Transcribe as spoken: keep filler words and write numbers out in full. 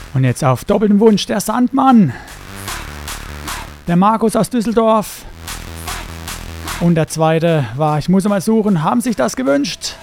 Und jetzt auf doppeltem Wunsch der Sandmann, der Markus aus Düsseldorf und der zweite war, ich muss mal suchen, haben sich das gewünscht.